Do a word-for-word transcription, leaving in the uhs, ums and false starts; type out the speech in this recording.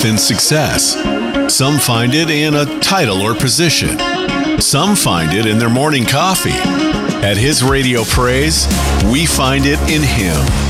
wealth and success. Some find it in a title or position. Some find it in their morning coffee. At His Radio Praise, we find it in Him.